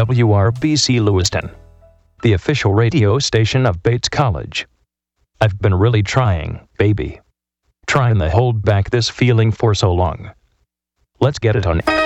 WRBC Lewiston, the official radio station of Bates College. I've been really trying, baby. Trying to hold back this feeling for so long. Let's get it on.